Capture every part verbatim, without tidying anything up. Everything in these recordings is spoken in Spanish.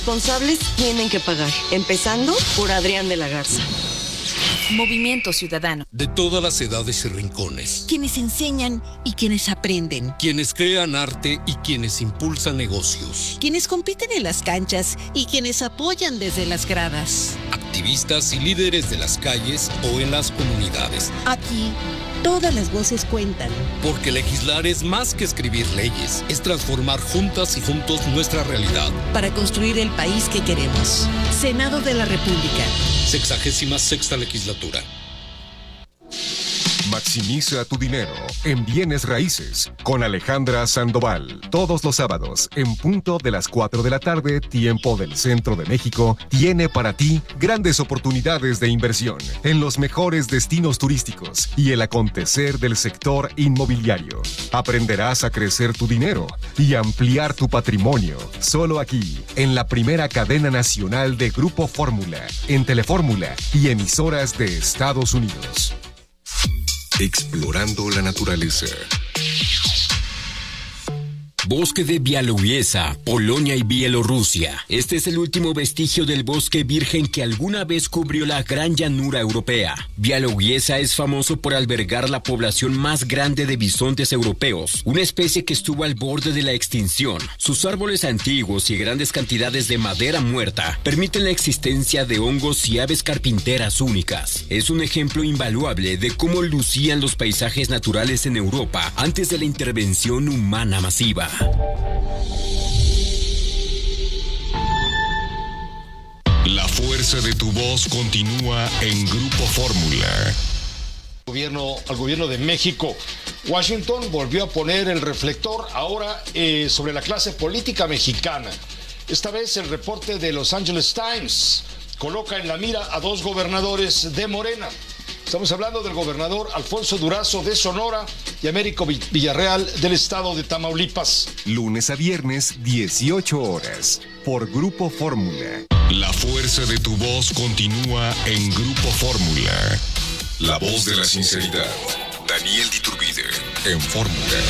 Responsables tienen que pagar, empezando por Adrián de la Garza. Movimiento Ciudadano. De todas las edades y rincones. Quienes enseñan y quienes aprenden. Quienes crean arte y quienes impulsan negocios. Quienes compiten en las canchas y quienes apoyan desde las gradas. Activistas y líderes de las calles o en las comunidades. Aquí, todas las voces cuentan. Porque legislar es más que escribir leyes, es transformar juntas y juntos nuestra realidad. Para construir el país que queremos. Senado de la República. Sexagésima sexta legislatura. Maximiza tu dinero en bienes raíces con Alejandra Sandoval. Todos los sábados, en punto de las cuatro de la tarde, tiempo del Centro de México, tiene para ti grandes oportunidades de inversión en los mejores destinos turísticos y el acontecer del sector inmobiliario. Aprenderás a crecer tu dinero y ampliar tu patrimonio. Solo aquí, en la primera cadena nacional de Grupo Fórmula, en Telefórmula y emisoras de Estados Unidos. Explorando la naturaleza. Bosque de Białowieża, Polonia y Bielorrusia. Este es el último vestigio del bosque virgen que alguna vez cubrió la gran llanura europea. Białowieża es famoso por albergar la población más grande de bisontes europeos, una especie que estuvo al borde de la extinción. Sus árboles antiguos y grandes cantidades de madera muerta permiten la existencia de hongos y aves carpinteras únicas. Es un ejemplo invaluable de cómo lucían los paisajes naturales en Europa antes de la intervención humana masiva. La fuerza de tu voz continúa en Grupo Fórmula. Gobierno, al gobierno de México. Washington volvió a poner el reflector ahora eh, sobre la clase política mexicana. Esta vez el reporte de Los Angeles Times coloca en la mira a dos gobernadores de Morena. Estamos hablando del gobernador Alfonso Durazo de Sonora y Américo Villarreal del estado de Tamaulipas. Lunes a viernes, dieciocho horas, por Grupo Fórmula. La fuerza de tu voz continúa en Grupo Fórmula. La voz de la sinceridad. Daniel Diturbide, en Fórmula.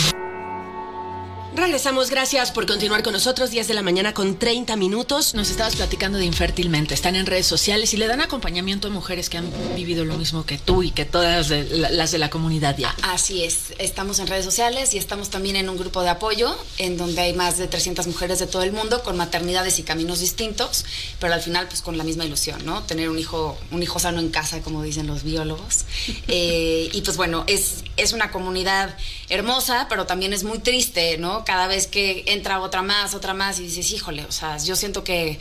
Regresamos, gracias por continuar con nosotros, diez de la mañana con treinta minutos. Nos estabas platicando de Infértilmente, están en redes sociales y le dan acompañamiento a mujeres que han vivido lo mismo que tú y que todas de, la, las de la comunidad ya. Así es, estamos en redes sociales y estamos también en un grupo de apoyo en donde hay más de trescientas mujeres de todo el mundo con maternidades y caminos distintos, pero al final pues con la misma ilusión, ¿no? Tener un hijo, un hijo sano en casa, como dicen los biólogos. eh, y pues bueno, es, es una comunidad hermosa, pero también es muy triste, ¿no? Cada vez que entra otra más, otra más y dices, híjole, o sea, yo siento que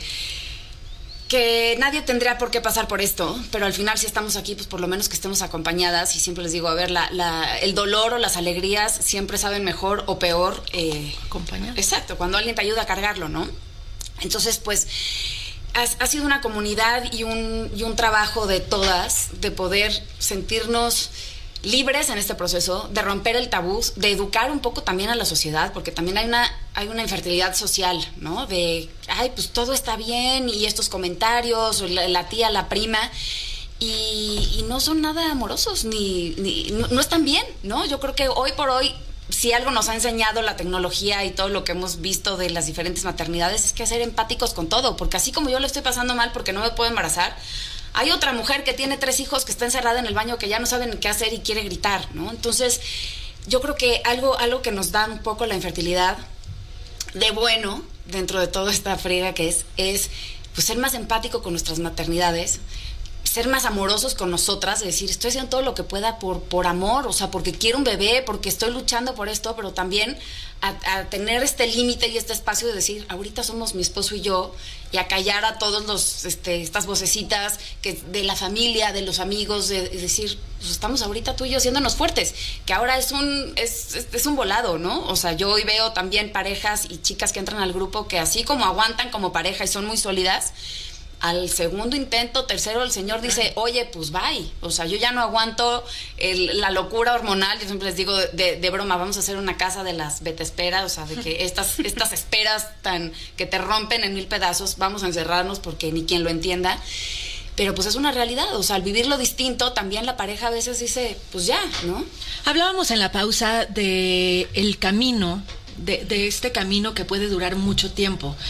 que nadie tendría por qué pasar por esto, pero al final si estamos aquí, pues por lo menos que estemos acompañadas y siempre les digo, a ver, la, la, el dolor o las alegrías siempre saben mejor o peor. Eh, Acompañar. Exacto, cuando alguien te ayuda a cargarlo, ¿no? Entonces, pues, ha, ha sido una comunidad y un, y un trabajo de todas, de poder sentirnos libres en este proceso, de romper el tabú, de educar un poco también a la sociedad, porque también hay una, hay una infertilidad social, ¿no? De, ay, pues todo está bien, y estos comentarios, la, la tía, la prima, y, y no son nada amorosos, ni, ni no, no están bien, ¿no? Yo creo que hoy por hoy, si algo nos ha enseñado la tecnología y todo lo que hemos visto de las diferentes maternidades, es que ser empáticos con todo, porque así como yo le estoy pasando mal porque no me puedo embarazar, hay otra mujer que tiene tres hijos que está encerrada en el baño que ya no saben qué hacer y quiere gritar, ¿no? Entonces, yo creo que algo, algo que nos da un poco la infertilidad de bueno, dentro de toda esta friega que es, es pues ser más empático con nuestras maternidades, ser más amorosos con nosotras, es decir, estoy haciendo todo lo que pueda por, por amor, o sea, porque quiero un bebé, porque estoy luchando por esto, pero también a, a tener este límite y este espacio de decir, ahorita somos mi esposo y yo, y a callar a todos los, este, estas vocecitas que de la familia, de los amigos, de, de decir, pues estamos ahorita tú y yo haciéndonos fuertes, que ahora es un, es, es, es un volado, ¿no? O sea, yo hoy veo también parejas y chicas que entran al grupo que así como aguantan como pareja y son muy sólidas, al segundo intento, tercero, el señor dice, oye, pues bye, o sea, yo ya no aguanto el, la locura hormonal. Yo siempre les digo de, de broma, vamos a hacer una casa de las vete esperas, o sea, de que estas, estas esperas tan que te rompen en mil pedazos, vamos a encerrarnos porque ni quien lo entienda. Pero pues es una realidad, o sea, al vivirlo distinto, también la pareja a veces dice, pues ya, ¿no? Hablábamos en la pausa de el camino, de, de este camino que puede durar mucho tiempo.